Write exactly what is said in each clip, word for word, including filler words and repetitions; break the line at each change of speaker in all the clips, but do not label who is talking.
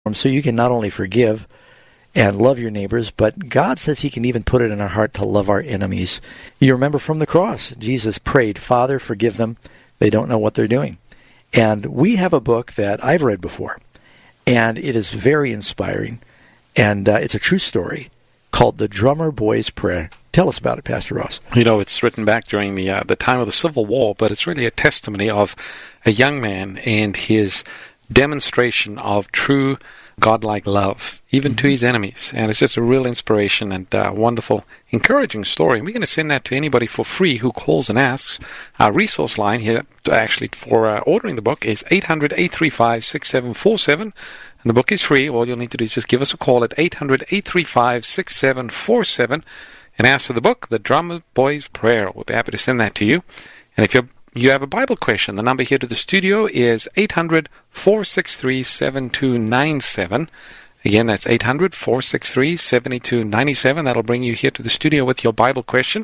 So you can not only forgive and love your neighbors, but God says he can even put it in our heart to love our enemies. You remember from the cross, Jesus prayed, Father, forgive them. They don't know what they're doing. And we have a book that I've read before, and it is very inspiring, and uh, it's a true story called The Drummer Boy's Prayer. Tell us about it, Pastor Ross.
You know, it's written back during the uh, the time of the Civil War, but it's really a testimony of a young man and his demonstration of true godlike love, even mm-hmm. to his enemies. And it's just a real inspiration and uh, wonderful, encouraging story. And we're going to send that to anybody for free who calls and asks. Our resource line here, actually, for uh, ordering the book is eight hundred, eight three five, six seven four seven. And the book is free. All you'll need to do is just give us a call at eight hundred, eight three five, six seven four seven and ask for the book, The Drummer Boy's Prayer. We'll be happy to send that to you. And if you're you have a Bible question, the number here to the studio is eight hundred, four six three, seven two nine seven. Again, that's eight hundred, four six three, seven two nine seven. That'll bring you here to the studio with your Bible question.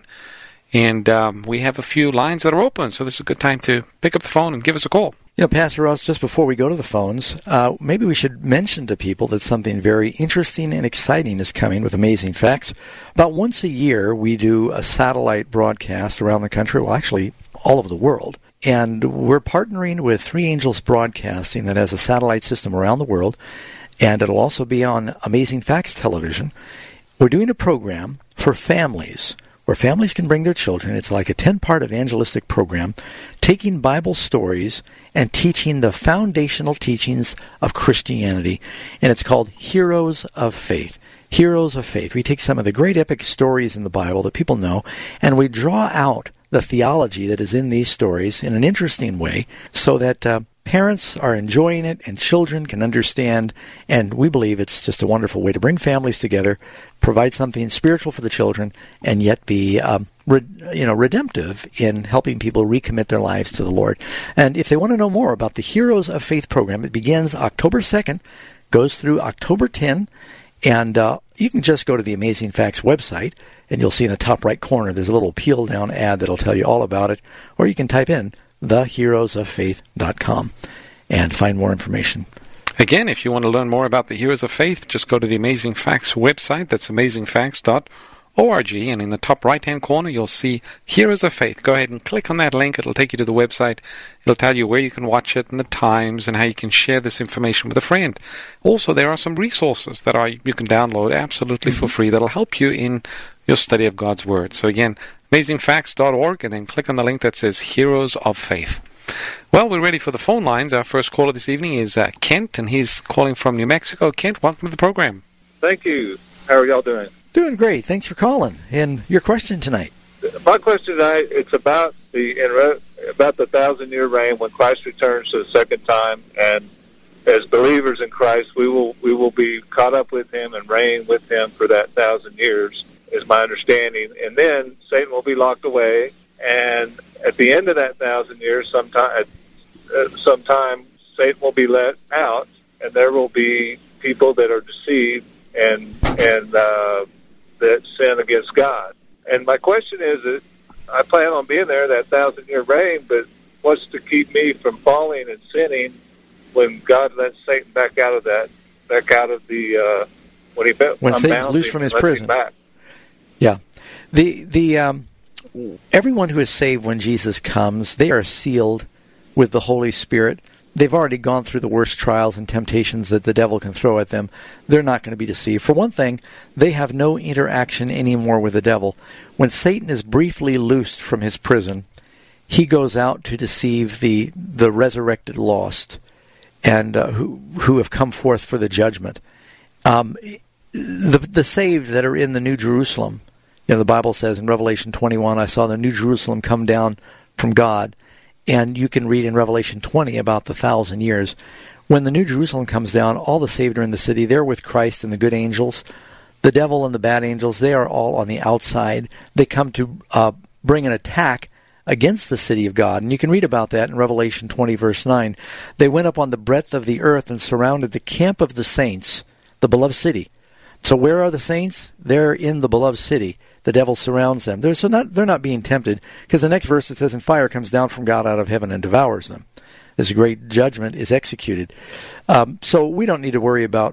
And um, we have a few lines that are open, so this is a good time to pick up the phone and give us a call.
You know, Pastor Ross, just before we go to the phones, uh, maybe we should mention to people that something very interesting and exciting is coming with Amazing Facts. About once a year, we do a satellite broadcast around the country, well, actually, all over the world. And we're partnering with Three Angels Broadcasting that has a satellite system around the world, and it'll also be on Amazing Facts television. We're doing a program for families where families can bring their children. It's like a ten-part evangelistic program, taking Bible stories and teaching the foundational teachings of Christianity. And it's called Heroes of Faith. Heroes of Faith. We take some of the great epic stories in the Bible that people know, and we draw out the theology that is in these stories in an interesting way so that uh, parents are enjoying it and children can understand. And we believe it's just a wonderful way to bring families together, provide something spiritual for the children, and yet be um, re- you know, redemptive in helping people recommit their lives to the Lord. And if they want to know more about the Heroes of Faith program, it begins October second, goes through October tenth, and uh, you can just go to the Amazing Facts website, and you'll see in the top right corner there's a little peel-down ad that'll tell you all about it, or you can type in the heroes of faith dot com and find more information.
Again, if you want to learn more about the Heroes of Faith, just go to the Amazing Facts website. That's amazing facts dot org, and in the top right-hand corner, you'll see Heroes of Faith. Go ahead and click on that link. It'll take you to the website. It'll tell you where you can watch it and the times and how you can share this information with a friend. Also, there are some resources that are you can download absolutely mm-hmm. for free that'll help you in your study of God's Word. So again, amazing facts dot org, and then click on the link that says Heroes of Faith. Well, we're ready for the phone lines. Our first caller this evening is uh, Kent, and he's calling from New Mexico. Kent, welcome to the program.
Thank you. How are y'all doing?
Doing great. Thanks for calling. And your question tonight?
My question tonight, it's about the about the thousand-year reign when Christ returns for the second time, and as believers in Christ, we will we will be caught up with Him and reign with Him for that thousand years, is my understanding. And then Satan will be locked away, and at the end of that thousand years, sometime, uh, sometime Satan will be let out, and there will be people that are deceived and and uh, that sin against God. And my question is that I plan on being there that thousand-year reign, but what's to keep me from falling and sinning when God lets Satan back out of that, back out of the uh, when he
when Satan's loose from his prison?
Back.
Yeah, the the um, everyone who is saved when Jesus comes, they are sealed with the Holy Spirit. They've already gone through the worst trials and temptations that the devil can throw at them. They're not going to be deceived. For one thing, they have no interaction anymore with the devil. When Satan is briefly loosed from his prison, he goes out to deceive the the resurrected lost and uh, who who have come forth for the judgment. Um, the the saved that are in the New Jerusalem, you know, the Bible says in Revelation twenty-one, I saw the New Jerusalem come down from God. And you can read in Revelation twenty about the thousand years. When the New Jerusalem comes down, all the saved are in the city. They're with Christ and the good angels. The devil and the bad angels, they are all on the outside. They come to uh, bring an attack against the city of God. And you can read about that in Revelation twenty, verse nine. They went up on the breadth of the earth and surrounded the camp of the saints, the beloved city. So where are the saints? They're in the beloved city. The devil surrounds them. They're, so not, they're not being tempted, because the next verse it says, and fire comes down from God out of heaven and devours them. This great judgment is executed. Um, so we don't need to worry about